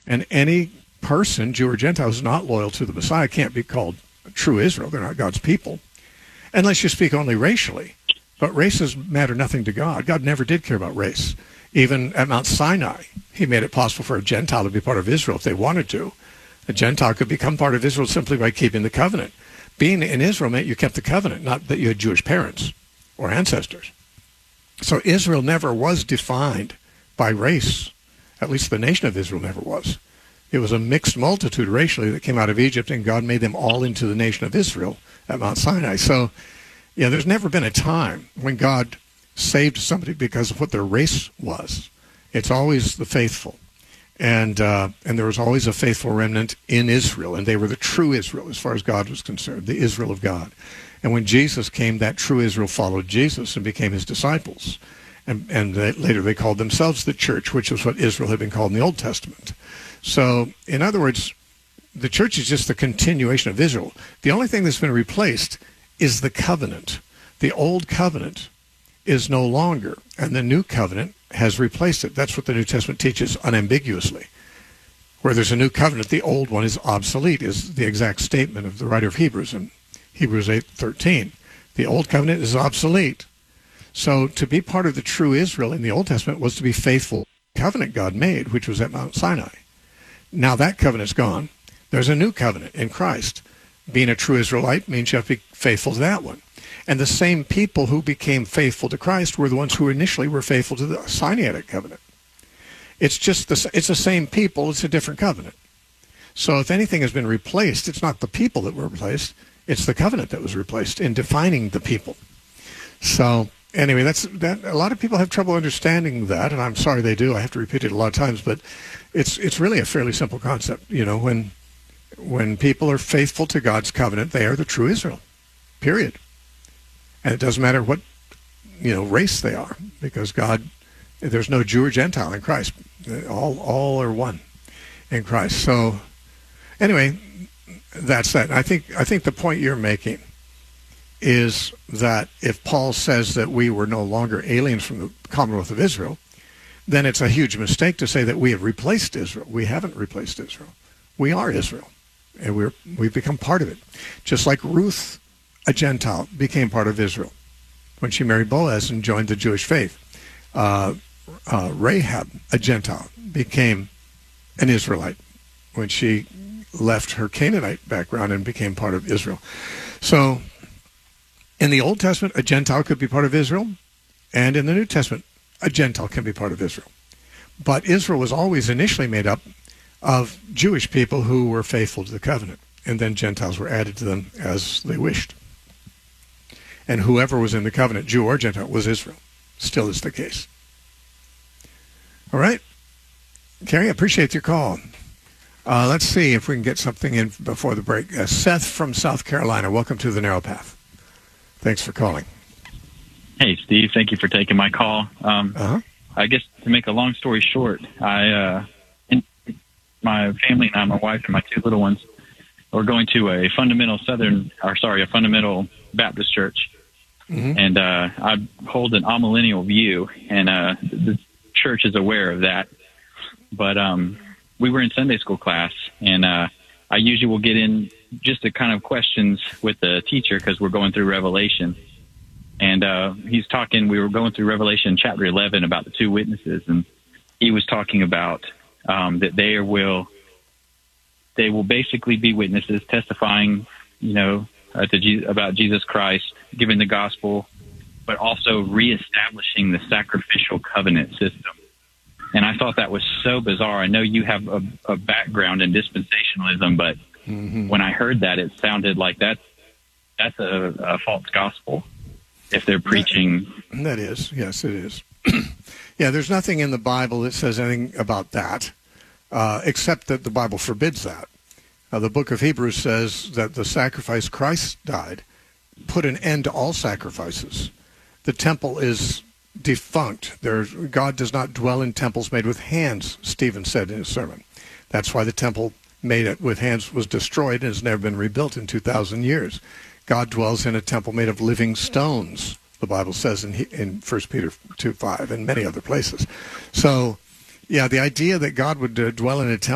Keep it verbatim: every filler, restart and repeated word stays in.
And any person, Jew or Gentile, who's not loyal to the Messiah can't be called true Israel. They're not God's people, unless you speak only racially. But races matter nothing to God. God never did care about race. Even at Mount Sinai, he made it possible for a Gentile to be part of Israel if they wanted to. A Gentile could become part of Israel simply by keeping the covenant. Being in Israel meant you kept the covenant, not that you had Jewish parents or ancestors. So Israel never was defined by race. At least the nation of Israel never was. It was a mixed multitude racially that came out of Egypt, and God made them all into the nation of Israel at Mount Sinai. So, yeah, there's never been a time when God saved somebody because of what their race was. It's always the faithful. And uh, and there was always a faithful remnant in Israel, and they were the true Israel as far as God was concerned, the Israel of God. And when Jesus came, that true Israel followed Jesus and became his disciples. And, and they, later they called themselves the church, which is what Israel had been called in the Old Testament. So, in other words, the church is just the continuation of Israel. The only thing that's been replaced is the covenant. The old covenant is no longer, and the new covenant has replaced it. That's what the New Testament teaches unambiguously. Where there's a new covenant, the old one is obsolete, is the exact statement of the writer of Hebrews in Hebrews eight thirteen. The old covenant is obsolete. So to be part of the true Israel in the Old Testament was to be faithful to the covenant God made, which was at Mount Sinai. Now that covenant's gone. There's a new covenant in Christ. Being a true Israelite means you have to be faithful to that one. And the same people who became faithful to Christ were the ones who initially were faithful to the Sinaitic covenant. It's just the, it's the same people, it's a different covenant. So if anything has been replaced, it's not the people that were replaced, it's the covenant that was replaced in defining the people. So anyway, that's that. A lot of people have trouble understanding that, and I'm sorry they do. I have to repeat it a lot of times, but it's it's really a fairly simple concept. You know, when when people are faithful to God's covenant, they are the true Israel, period. And it doesn't matter what, you know, race they are, because God, there's no Jew or Gentile in Christ. All all are one in Christ. So anyway, that's that. I think I think the point you're making is that if Paul says that we were no longer aliens from the Commonwealth of Israel, then it's a huge mistake to say that we have replaced Israel. We haven't replaced Israel. We are Israel, and we're we've become part of it. Just like Ruth, a Gentile, became part of Israel when she married Boaz and joined the Jewish faith. Uh, uh, Rahab, a Gentile, became an Israelite when she left her Canaanite background and became part of Israel. So in the Old Testament, a Gentile could be part of Israel, and in the New Testament, a Gentile can be part of Israel. But Israel was always initially made up of Jewish people who were faithful to the covenant, and then Gentiles were added to them as they wished. And whoever was in the covenant, Jew or Gentile, was Israel. Still is the case. All right. Carrie, I appreciate your call. Uh, let's see if we can get something in before the break. Uh, Seth from South Carolina, welcome to the Narrow Path. Thanks for calling. Hey, Steve. Thank you for taking my call. Um, uh-huh. I guess to make a long story short, I, uh, and my family and I, my wife and my two little ones, were going to a fundamental Southern, or sorry, a fundamental Baptist church. Mm-hmm. And uh, I hold an amillennial view, and uh, the church is aware of that. But um, we were in Sunday school class, and uh, I usually will get in just the kind of questions with the teacher because we're going through Revelation. And uh, he's talking, we were going through Revelation chapter eleven about the two witnesses, and he was talking about um, that they will, they will basically be witnesses testifying, you know, uh, to Je- about Jesus Christ, giving the gospel, but also reestablishing the sacrificial covenant system. And I thought that was so bizarre. I know you have a, a background in dispensationalism, but mm-hmm. when I heard that, it sounded like that, that's a, a false gospel if they're preaching. That, that is. Yes, it is. Yeah, there's nothing in the Bible that says anything about that, uh, except that the Bible forbids that. Uh, the book of Hebrews says that the sacrifice Christ died put an end to all sacrifices. The temple is defunct. There's, God does not dwell in temples made with hands, Stephen said in his sermon. That's why the temple made it with hands was destroyed and has never been rebuilt in two thousand years. God dwells in a temple made of living stones, the Bible says in, in First Peter two five and many other places. So, yeah, the idea that God would uh, dwell in a temple